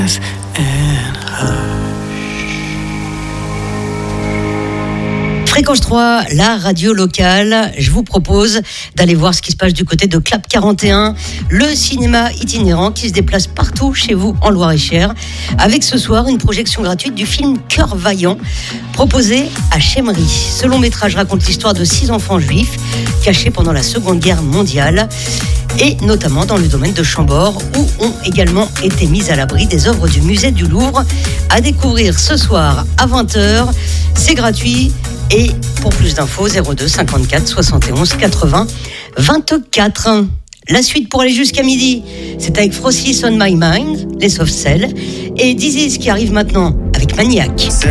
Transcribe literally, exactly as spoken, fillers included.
Fréquence trois, la radio locale. Je vous propose d'aller voir ce qui se passe du côté de Clap quarante et un, le cinéma itinérant qui se déplace partout chez vous en Loir-et-Cher, avec ce soir une projection gratuite du film Cœur vaillant, proposé à Chemry. Ce long métrage raconte l'histoire de six enfants juifs cachés pendant la Seconde Guerre mondiale, et notamment dans le domaine de Chambord, où ont également été mises à l'abri des œuvres du musée du Louvre. À découvrir ce soir à vingt heures. C'est gratuit. Et pour plus d'infos, zéro deux cinquante-quatre soixante et onze quatre-vingts vingt-quatre. La suite pour aller jusqu'à midi, c'est avec Frosty on My Mind, les Soft Cell, et Disease qui arrive maintenant avec Maniac. Sérieux ?